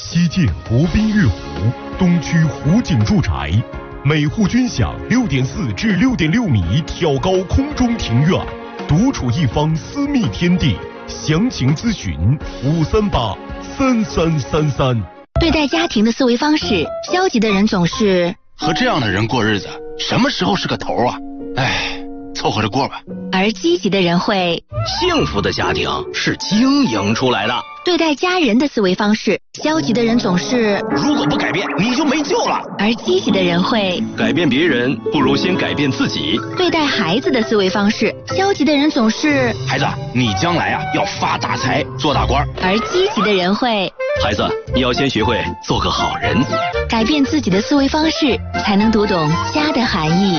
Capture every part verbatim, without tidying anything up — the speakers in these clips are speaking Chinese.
西建国宾悦湖东区湖景住宅，每户均享六点四至六点六米挑高空中庭院，独处一方私密天地。详情咨询五三八三三三三。 对待家庭的思维方式，消极的人总是和这样的人过日子，什么时候是个头啊？哎，凑合着过吧。 而积极的人会， 幸福的家庭是经营出来的。 对待家人的思维方式，消极的人总是如果不改变，你就没救了。 而积极的人会改变别人，不如先改变自己。 对待孩子的思维方式，消极的人总是孩子，你将来啊要发大财，做大官。 而积极的人会孩子，你要先学会做个好人。 改变自己的思维方式，才能读懂家的含义。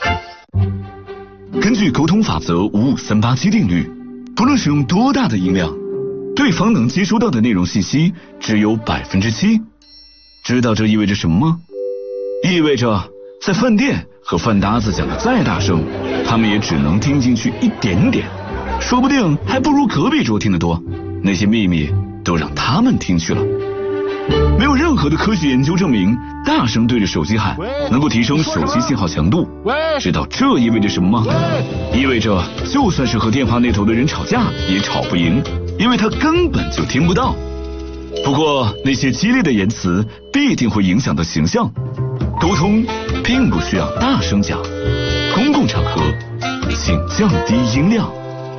根据沟通法则五五三八七定律，不论使用多大的音量，对方能接收到的内容信息只有百分之七。知道这意味着什么吗？意味着在饭店和饭搭子讲的再大声，他们也只能听进去一点点，说不定还不如隔壁桌听得多。那些秘密都让他们听去了。没有任何的科学研究证明大声对着手机喊能够提升手机信号强度。知道这意味着什么吗？意味着就算是和电话那头的人吵架也吵不赢，因为他根本就听不到。不过那些激烈的言辞必定会影响到形象。沟通并不需要大声讲，公共场合请降低音量。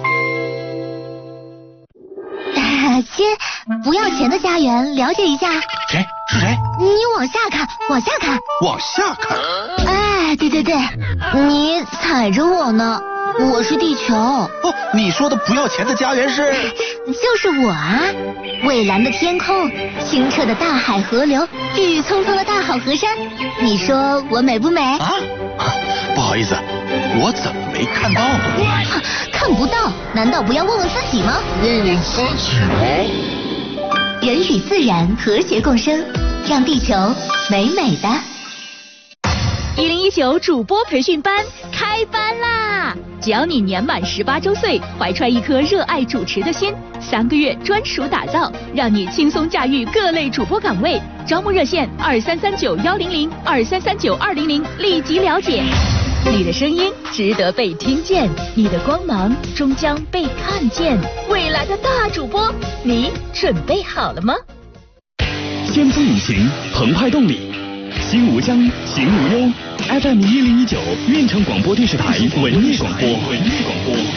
亲，不要钱的家园，了解一下。 谁？是谁？ 你往下看，往下看， 往下看。 哎，对对对，你踩着我呢，我是地球。 哦，你说的不要钱的家园是？ 就是我啊！蔚蓝的天空，清澈的大海河流，郁郁葱葱的大好河山，你说我美不美？ 啊？不好意思，我怎么没看到呢？ 看不到，难道不要问问自己吗？ 问问自己吗？ 人与自然和谐共生，让地球美美的。 一零一九主播培训班开班啦！只要你年满十八周岁，怀揣一颗热爱主持的心，三个月专属打造，让你轻松驾驭各类主播岗位。招募热线二三三九幺零零二三三九二零零，立即了解。你的声音值得被听见，你的光芒终将被看见。未来的大主播，你准备好了吗？ 先锋引擎，澎湃动力，心无疆，行无忧。F M 一零一九，运城广播电视台文艺广播，文艺广播。